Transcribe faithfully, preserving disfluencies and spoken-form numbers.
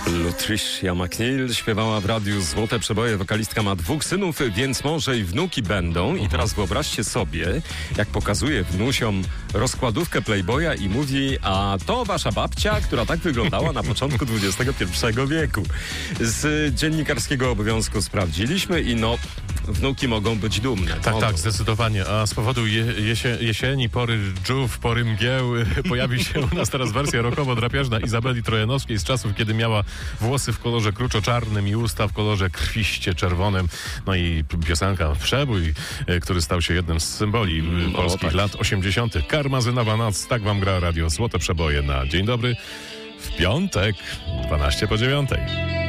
Lutricia McNeil śpiewała w radiu Złote Przeboje. Wokalistka ma dwóch synów, więc może i wnuki będą. I teraz wyobraźcie sobie, jak pokazuje wnusiom rozkładówkę Playboya i mówi: a to wasza babcia, która tak wyglądała na początku dwudziestego pierwszego wieku. Z dziennikarskiego obowiązku sprawdziliśmy i no, wnuki mogą być dumne. Tak, mogą. tak, zdecydowanie. A z powodu je, jesie, jesieni, pory dżdżów, pory mgieł pojawi się u nas teraz wersja rockowo-drapiażna Izabeli Trojanowskiej z czasów, kiedy miała włosy w kolorze kruczo-czarnym i usta w kolorze krwiście czerwonym. No i piosenka Przebój, który stał się jednym z symboli no, polskich tak. lat osiemdziesiątych. Karmazynowa noc, tak wam gra radio Złote Przeboje na Dzień Dobry w piątek, dwanaście po dziewiątej.